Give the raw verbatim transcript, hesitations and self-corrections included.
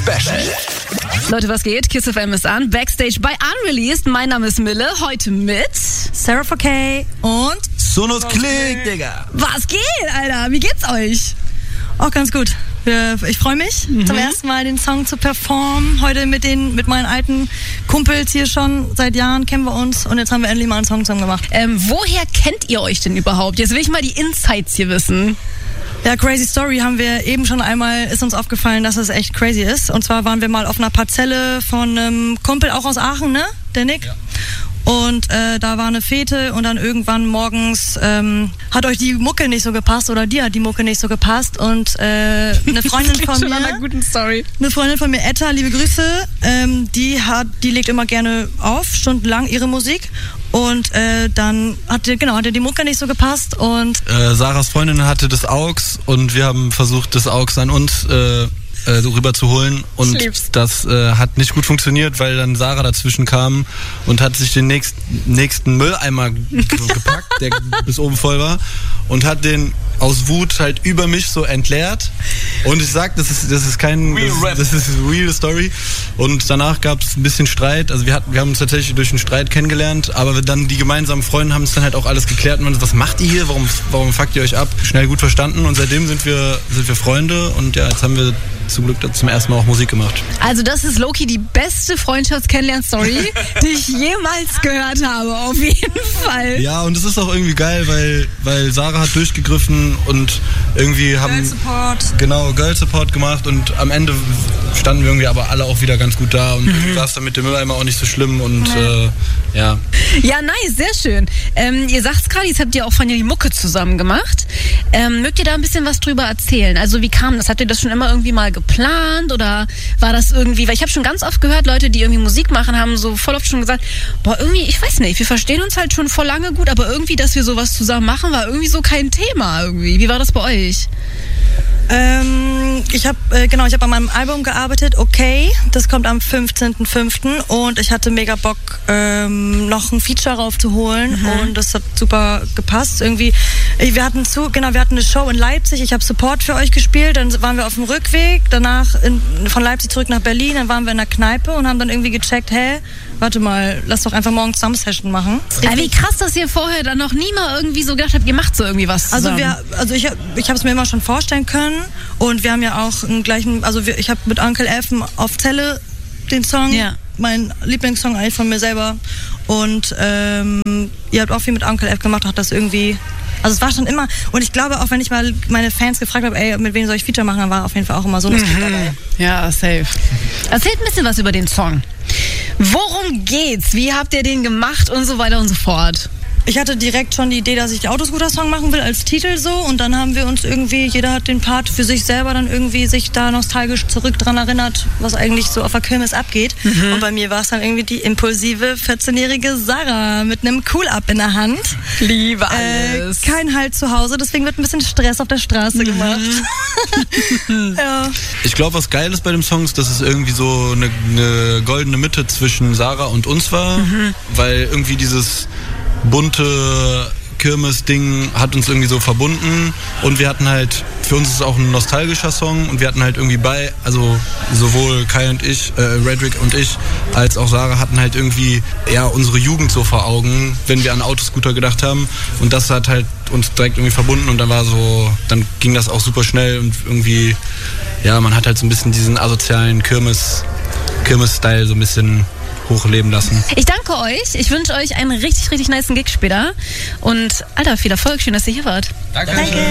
Special. Leute, was geht? Kiss F M ist an. Backstage bei Unreleased. Mein Name ist Mille. Heute mit Sarah four K und Sonos Klick, Digga. Was geht, Alter? Wie geht's euch? auch ganz gut. Wir, ich freue mich, mhm. zum ersten Mal den Song zu performen. Heute mit den mit meinen alten Kumpels hier schon. Seit Jahren kennen wir uns und jetzt haben wir endlich mal einen Song zusammen gemacht. Ähm, woher kennt ihr euch denn überhaupt? Jetzt will ich mal die Insights hier wissen. Ja, Crazy Story haben wir eben schon einmal, ist uns aufgefallen, dass es echt crazy ist. Und zwar waren wir mal auf einer Parzelle von einem Kumpel, auch aus Aachen, ne? Der Nick. Ja. Und äh, da war eine Fete und dann irgendwann morgens ähm, hat euch die Mucke nicht so gepasst oder dir hat die Mucke nicht so gepasst und äh, eine Freundin von mir, einer guten Story. eine Freundin von mir, Etta, liebe Grüße, ähm, die hat, die legt immer gerne auf, stundenlang ihre Musik. Und äh, dann hatte, genau, hatte die Mucke nicht so gepasst und äh, Sarahs Freundin hatte das A U X und wir haben versucht, das A U X an uns äh, äh, rüber zu holen und das äh, hat nicht gut funktioniert, weil dann Sarah dazwischen kam und hat sich den nächsten, nächsten Mülleimer gepackt, der bis oben voll war und hat den aus Wut halt über mich so entleert und ich sag, das ist das ist kein das, das ist eine real Story und danach gab es ein bisschen Streit, also wir hatten wir haben uns tatsächlich durch einen Streit kennengelernt, aber dann die gemeinsamen Freunde haben es dann halt auch alles geklärt und man, was macht ihr hier, warum warum fuckt ihr euch ab? Schnell gut verstanden und seitdem sind wir sind wir Freunde und ja, jetzt haben wir zum Glück zum ersten Mal auch Musik gemacht. Also das ist Loki die beste Freundschafts-Kennenlern-Story, die ich jemals gehört habe, auf jeden Fall. Ja, und es ist auch irgendwie geil, weil, weil Sarah hat durchgegriffen und irgendwie haben... Girl Support. Genau, Girl Support gemacht und am Ende standen wir irgendwie aber alle auch wieder ganz gut da und mhm. war es dann mit dem Mülleimer auch nicht so schlimm und mhm. äh, ja. Ja, nice, sehr schön. Ähm, ihr sagt's gerade, jetzt habt ihr auch von ihr die Mucke zusammen gemacht. Ähm, mögt ihr da ein bisschen was drüber erzählen? Also wie kam das? Habt ihr das schon immer irgendwie mal geplant oder war das irgendwie, weil ich habe schon ganz oft gehört, Leute, die irgendwie Musik machen, haben so voll oft schon gesagt, boah, irgendwie, ich weiß nicht, wir verstehen uns halt schon voll lange gut, aber irgendwie, dass wir sowas zusammen machen, war irgendwie so kein Thema irgendwie. Wie war das bei euch? Ähm, ich habe äh, genau, ich habe an meinem Album gearbeitet, okay, das kommt am fünfzehnten fünften und ich hatte mega Bock, ähm, noch ein Feature raufzuholen mhm. und das hat super gepasst irgendwie. Wir hatten zu, genau, wir hatten eine Show in Leipzig, ich habe Support für euch gespielt, dann waren wir auf dem Rückweg, danach in, von Leipzig zurück nach Berlin, dann waren wir in der Kneipe und haben dann irgendwie gecheckt, hä, warte mal, lass doch einfach morgen zusammen Session machen. Ja, wie krass, dass ihr vorher dann noch nie mal irgendwie so gedacht habt, ihr macht so irgendwie was zusammen. Also, wir, also ich, ich habe es mir immer schon vorstellen können und wir haben ja auch einen gleichen, also wir, ich habe mit Uncle F auf Zelle den Song, ja. mein Lieblingssong eigentlich von mir selber und ähm, ihr habt auch viel mit Uncle F gemacht, hat das irgendwie, also es war schon immer, und ich glaube auch, wenn ich mal meine Fans gefragt habe, ey, mit wem soll ich Feature machen, dann war auf jeden Fall auch immer so ein Lied dabei. Ja, safe. Erzählt ein bisschen was über den Song. Worum geht's? Wie habt ihr den gemacht und so weiter und so fort? Ich hatte direkt schon die Idee, dass ich den Autoscooter-Song machen will als Titel so und dann haben wir uns irgendwie, jeder hat den Part für sich selber dann irgendwie sich da nostalgisch zurück dran erinnert, was eigentlich so auf der Kirmes abgeht. Mhm. Und bei mir war es dann irgendwie die impulsive vierzehnjährige Sarah mit einem Cool-Up in der Hand. Liebe alles. Äh, kein Halt zu Hause, deswegen wird ein bisschen Stress auf der Straße mhm. gemacht. Ja. Ich glaube, was geil ist bei dem Song ist, dass es irgendwie so eine, eine goldene Mitte zwischen Sarah und uns war, mhm. weil irgendwie dieses bunte Kirmes-Ding hat uns irgendwie so verbunden und wir hatten halt, für uns ist es auch ein nostalgischer Song und wir hatten halt irgendwie bei, also sowohl Kai und ich, äh, Redrick und ich, als auch Sarah hatten halt irgendwie ja unsere Jugend so vor Augen, wenn wir an Autoscooter gedacht haben und das hat halt uns direkt irgendwie verbunden und dann war so, dann ging das auch super schnell und irgendwie, ja, man hat halt so ein bisschen diesen asozialen Kirmes, Kirmes-Style so ein bisschen hochleben lassen. Ich danke euch. Ich wünsche euch einen richtig, richtig nicen Gig später. Und Alter, viel Erfolg. Schön, dass ihr hier wart. Danke. Danke.